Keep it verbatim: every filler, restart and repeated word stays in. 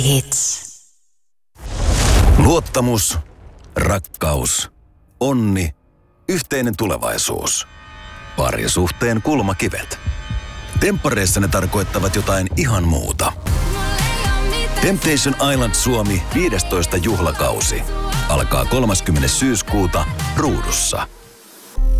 Hits. Luottamus, rakkaus, onni, yhteinen tulevaisuus. Parisuhteen kulmakivet. Temppareissa ne tarkoittavat jotain ihan muuta. Temptation Island Suomi viidestoista juhlakausi alkaa kolmaskymmenes syyskuuta Ruudussa.